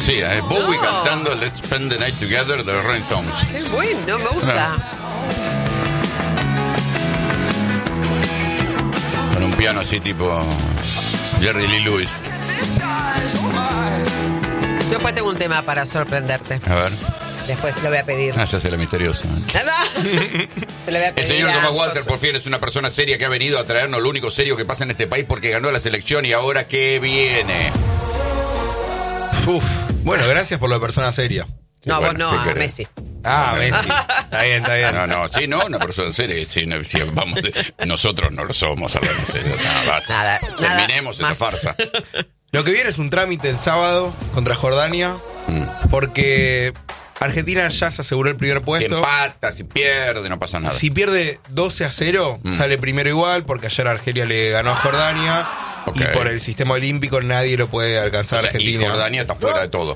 Sí, Bowie cantando Let's Spend the Night Together de los Rolling Stones. Qué bueno, me gusta. Con un piano así tipo Jerry Lee Lewis. Yo después tengo un tema para sorprenderte. A ver. Después te lo voy a pedir. Ya será misterioso. Te lo voy a pedir. El señor a Tomás Walter, Josué. por fin, es una persona seria que ha venido a traernos lo único serio que pasa en este país porque ganó la selección y ahora ¿qué viene? Uf. Bueno, gracias por lo de persona seria. No, Bueno, vos no, ¿qué a querés? Messi. Ah, Messi. Está bien, está bien. No, sí, no, una persona seria. Sí, no, sí, vamos, nosotros no lo somos, hablar en serio. Nada, Terminemos esta más. farsa. Lo que viene es un trámite el sábado contra Jordania, porque Argentina ya se aseguró el primer Si puesto. empata, si pierde, no pasa nada. Si pierde 12-0, sale primero igual, porque ayer Argelia le ganó a Jordania. Ok. Y por el sistema olímpico nadie lo puede alcanzar O sea, a Argentina. y Jordania está fuera de todo.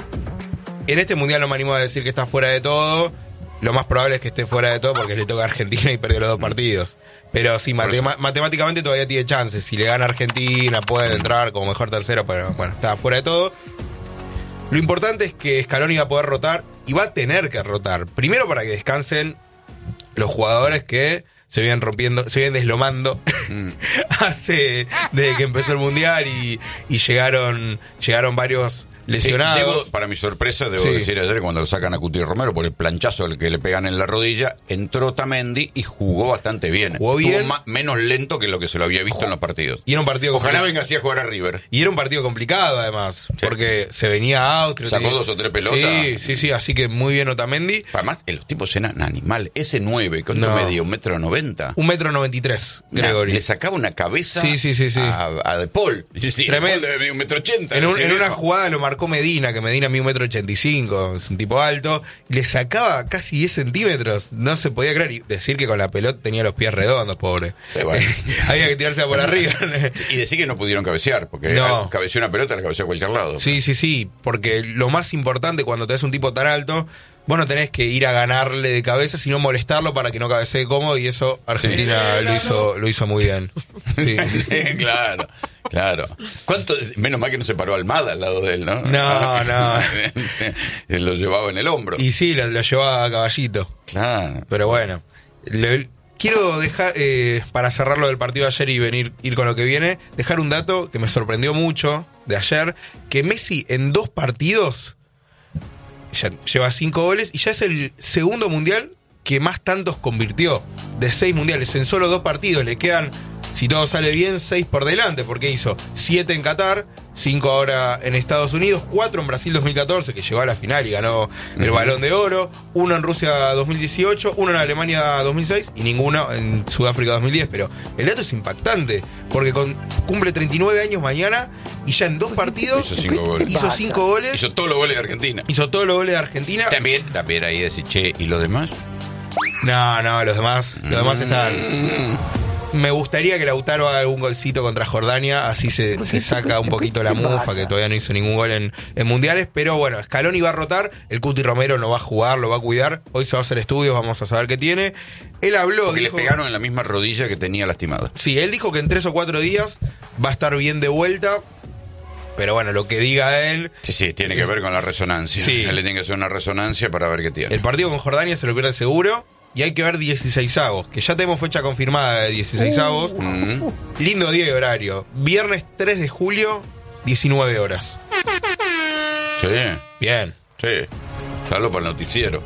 En este mundial no me animo a decir que está fuera de todo. Lo más probable es que esté fuera de todo porque le toca a Argentina y perdió los dos partidos. Pero sí, Por eso. matemáticamente todavía tiene chances. Si le gana a Argentina, puede entrar como mejor tercero, pero bueno, está fuera de todo. Lo importante es que Scaloni va a poder rotar y va a tener que rotar. Primero para que descansen los jugadores que se vienen rompiendo, se vienen deslomando desde que empezó el mundial y llegaron varios lesionados. Para mi sorpresa, debo Sí. decir ayer cuando lo sacan a Cuti Romero por el planchazo al que le pegan en la rodilla, entró Tamendi y jugó bastante bien. Jugó bien. Estuvo menos lento que lo que se lo había visto en los partidos. Y era un partido Ojalá complicado. venga así a jugar a River. Y era un partido complicado, además, porque se venía a Austria. Sacó 2 o 3 pelotas. Sí, así que muy bien Otamendi. Además, los tipos eran animales. Ese 9, ¿cuánto No. medía? ¿1,90 m? 1,93 m, Gregory. Le sacaba una cabeza Sí. a De Paul. Sí, Tremendo. De Paul de 1,80 m. En una jugada lo marcó Medina, que Medina mide 1,85 m, es un tipo alto. Le sacaba casi 10 centímetros. No se podía creer. Y decir que con la pelota tenía los pies redondos, pobre. Sí, bueno. Había que tirarse por arriba. Y decir que no pudieron cabecear, porque No. cabeceó una pelota, la cabeceó a cualquier lado. Sí, porque lo más importante cuando tenés un tipo tan alto, vos no tenés que ir a ganarle de cabeza, sino molestarlo para que no cabecee cómodo, y eso Argentina lo hizo muy bien. Sí. Claro. Menos mal que no se paró Almada al lado de él, ¿no? No. Él lo llevaba en el hombro. Y sí, lo llevaba a caballito. Claro. Pero bueno, quiero dejar, para cerrar lo del partido de ayer y ir con lo que viene, dejar un dato que me sorprendió mucho de ayer, que Messi en 2 partidos ya lleva 5 goles y ya es el segundo mundial que más tantos convirtió, de 6 mundiales. En solo 2 partidos le quedan, si todo sale bien, 6 por delante, porque hizo 7 en Qatar, 5 ahora en Estados Unidos, 4 en Brasil 2014, que llegó a la final y ganó el Balón de Oro, 1 en Rusia 2018, 1 en Alemania 2006 y ninguno en Sudáfrica 2010. Pero el dato es impactante, porque cumple 39 años mañana y ya en 2 partidos Hizo 5 goles. hizo 5 goles, Hizo todos los goles de Argentina. hizo todos los goles de Argentina. También ahí decir, che, ¿y los demás? No, los demás están. Me gustaría que Lautaro haga algún golcito contra Jordania, así se saca un poquito la mufa, que todavía no hizo ningún gol en mundiales. Pero bueno, Scaloni va a rotar, el Cuti Romero no va a jugar, lo va a cuidar. Hoy se va a hacer estudios, vamos a saber qué tiene. Él habló. Porque dijo, le pegaron en la misma rodilla que tenía lastimada. Sí, él dijo que en 3 o 4 días va a estar bien de vuelta. Pero bueno, lo que diga él. Sí, tiene que ver con la resonancia. Sí. Él le tiene que hacer una resonancia para ver qué tiene. El partido con Jordania se lo pierde seguro. Y hay que ver 16avos, que ya tenemos fecha confirmada de 16avos. Lindo día y horario. Viernes 3 de julio, 19 horas. Sí, Bien. sí. Salvo para el noticiero.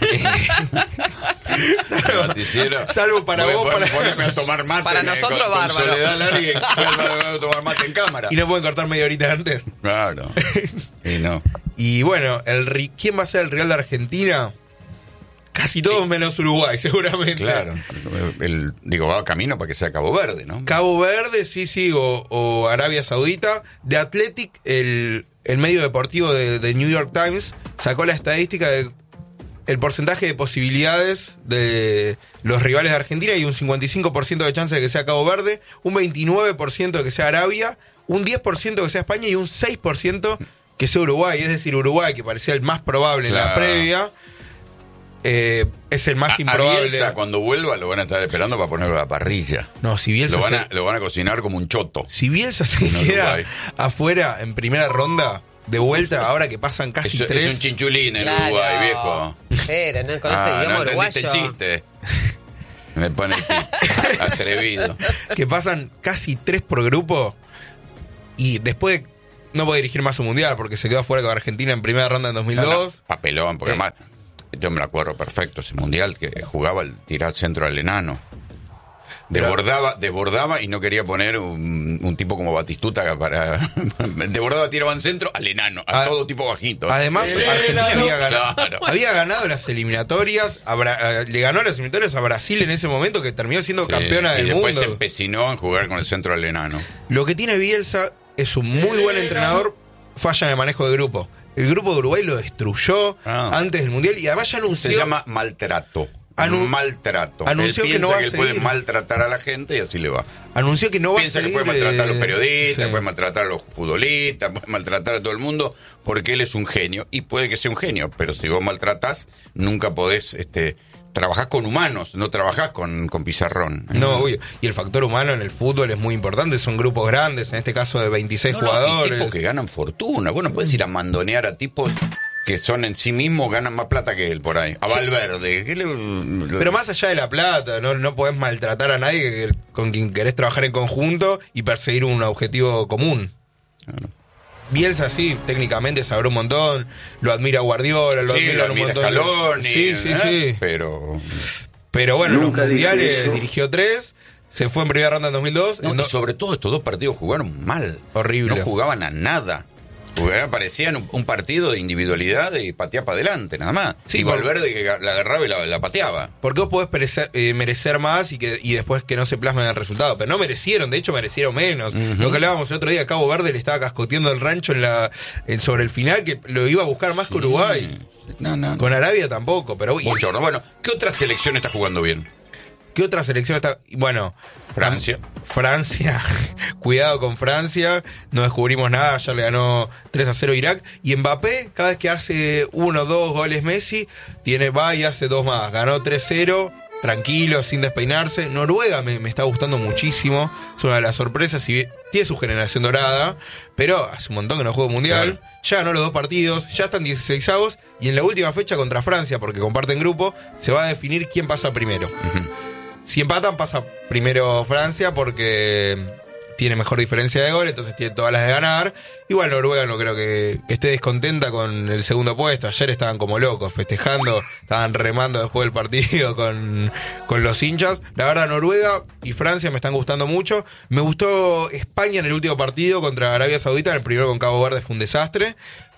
El noticiero. Salvo para vos, para... Ponerme a tomar mate. Para nosotros, con bárbaro. Soledad Lari, que va a tomar mate en cámara. Y no pueden cortar media horita antes. Claro. Y no. Y bueno, ¿quién va a ser el Real de Argentina? Casi todos menos Uruguay, seguramente. Claro. Va camino para que sea Cabo Verde, ¿no? Cabo Verde, sí, o Arabia Saudita. De Athletic, el medio deportivo de New York Times, sacó la estadística de el porcentaje de posibilidades de los rivales de Argentina, y un 55% de chance de que sea Cabo Verde, un 29% de que sea Arabia, un 10% de que sea España y un 6% que sea Uruguay. Es decir, Uruguay, que parecía el más probable en la Claro. previa. es el más A improbable. Bielsa, cuando vuelva, lo van a estar esperando para ponerlo a la parrilla. No, si Bielsa Lo van a cocinar como un choto. si Bielsa se En queda Uruguay. afuera en primera ronda, de vuelta, ahora que pasan casi Es 3. un chinchulín el Claro. Uruguay, viejo. Pero no conoce el idioma no uruguayo. entendiste el chiste. Me pone el atrevido. Que pasan casi 3 por grupo y después no puede dirigir más un mundial porque se quedó afuera con Argentina en primera ronda en 2002. No, papelón, porque además, yo me acuerdo perfecto, ese mundial que jugaba el tirar centro al enano. Desbordaba y no quería poner un tipo como Batistuta para... Desbordaba, tiraban centro al enano, a todo tipo bajito. Además, Argentina Claro. había ganado las eliminatorias, le ganó las eliminatorias a Brasil en ese momento, que terminó siendo Sí, campeona y del después se mundo. empecinó en jugar con el centro al enano. Lo que tiene Bielsa es un muy buen entrenador, falla en el manejo de grupo. El grupo de Uruguay lo destruyó antes del mundial y además ya anunció... Se llama maltrato. Maltrato. Anunció Él que no piensa va a que él puede seguir. maltratar a la gente y así le va. Anunció que no va Piensa a que seguir puede maltratar a los periodistas, Sí. puede maltratar a los futbolistas, puede maltratar a todo el mundo, porque él es un genio. Y puede que sea un genio, pero si vos maltratás, nunca podés... trabajás con humanos, no trabajás con pizarrón. No, obvio. Y el factor humano en el fútbol es muy importante. Son grupos grandes, en este caso de 26 Y jugadores. tipos que ganan fortuna. Vos no puedes ir a mandonear a tipos que son en sí mismos, ganan más plata que él por ahí. A Valverde. Pero más allá de la plata, no podés maltratar a nadie con quien querés trabajar en conjunto y perseguir un objetivo común. Claro. Bielsa sí, técnicamente sabrá un montón, lo admira Guardiola, lo Sí, admira lo un admira montón. Scaloni, Sí. Pero bueno, Nunca los mundiales dije eso. dirigió 3, se fue en primera ronda en 2002. No, y sobre todo estos dos partidos jugaron mal. Horrible. No jugaban a nada. Parecían un partido de individualidad y patear para adelante, nada más. Sí, y Valverde que la agarraba y la pateaba. Porque vos podés merecer más y después que no se plasma en el resultado. Pero no merecieron, de hecho merecieron menos. Lo que hablábamos el otro día, Cabo Verde le estaba cascoteando el rancho sobre el final, que lo iba a buscar más que Uruguay. No. Con Arabia tampoco, pero... Mucho, ¿no? Bueno, ¿qué otra selección está jugando bien? ¿Qué otra selección está...? Bueno... Francia. Cuidado con Francia, no descubrimos nada, ya le ganó 3-0 a Irak. Y Mbappé, cada vez que hace 1 o 2 goles Messi, va y hace 2 más. Ganó 3-0, tranquilo, sin despeinarse. Noruega me está gustando muchísimo, es una de las sorpresas, y tiene su generación dorada, pero hace un montón que no juega mundial. Claro. Ya ganó los 2 partidos, ya están 16avos, y en la última fecha contra Francia, porque comparten grupo, se va a definir quién pasa primero. Si empatan, pasa primero Francia porque tiene mejor diferencia de gol, entonces tiene todas las de ganar. Igual Noruega no creo que esté descontenta con el segundo puesto. Ayer estaban como locos, festejando, estaban remando después del partido con los hinchas. La verdad, Noruega y Francia me están gustando mucho. Me gustó España en el último partido contra Arabia Saudita, en el primero con Cabo Verde fue un desastre.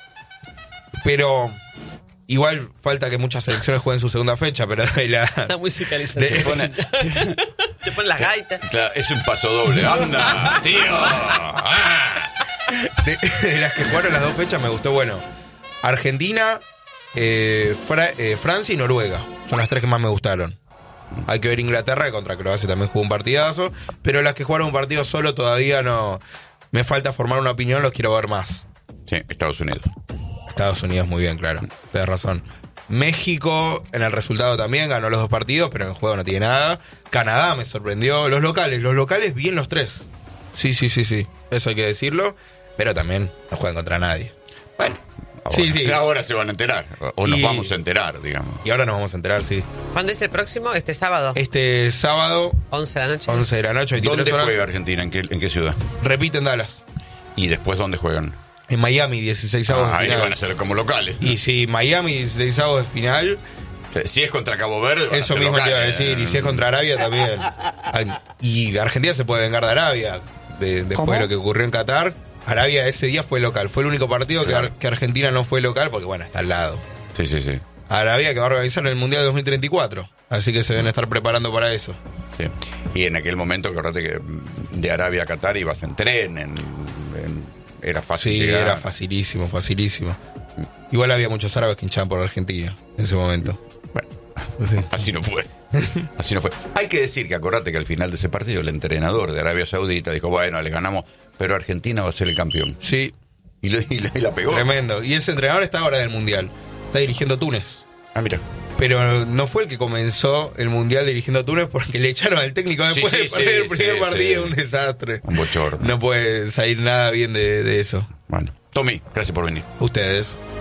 Pero... igual falta que muchas selecciones jueguen su segunda fecha, pero La musicalización. Se pone- Se ponen las gaitas. Claro, es un paso doble. ¡Anda, tío! ¡Ah! de las que jugaron las 2 fechas me gustó, bueno, Argentina, Francia y Noruega. Son las 3 que más me gustaron. Hay que ver Inglaterra, que contra Croacia también jugó un partidazo, pero las que jugaron un partido solo todavía no... Me falta formar una opinión, los quiero ver más. Sí, Estados Unidos. Estados Unidos muy bien, claro, tienes razón. México en el resultado también ganó los 2 partidos, pero en el juego no tiene nada. Canadá me sorprendió. Los locales bien los 3. Sí, eso hay que decirlo, pero también no juegan contra nadie. Bueno, ahora, Sí. ahora se van a enterar, o nos Y- vamos a enterar, digamos. Y ahora nos vamos a enterar, sí. ¿Cuándo es el próximo? Este sábado. Este sábado, 11 de la noche. 11 de la noche, 23 ¿Dónde horas. juega Argentina? ¿En qué ciudad? Repiten Dallas. ¿Y después dónde juegan? En Miami, 16avos de Ahí final. van a ser como locales. Y si Miami, 16avos de final, Si es contra Cabo Verde, van a eso ser mismo te iba a locales. decir. Y si es contra Arabia también. Y Argentina se puede vengar de Arabia. Después de lo que ocurrió en Qatar. Arabia ese día fue local. Fue el único partido Claro. que Argentina no fue local porque, bueno, está al lado. Sí. Arabia que va a organizar el Mundial de 2034. Así que se deben estar preparando para eso. Sí. Y en aquel momento, acordate que de Arabia a Qatar ibas en tren, era fácil Sí, llegar. era facilísimo. Igual había muchos árabes que hinchaban por Argentina en ese momento. Bueno, Sí. así no fue. Hay que decir que acordate que al final de ese partido el entrenador de Arabia Saudita dijo, bueno, les ganamos, pero Argentina va a ser el campeón. Sí, Y la pegó. tremendo. Y ese entrenador está ahora en el Mundial. Está dirigiendo Túnez. Ah, mira. pero no fue el que comenzó el Mundial dirigiendo a Túnez porque le echaron al técnico después Sí, de sí, perder sí, el primer sí, partido, sí. un desastre. Un bochorno. No puede salir nada bien de eso. Bueno, Tommy, gracias por venir. Ustedes.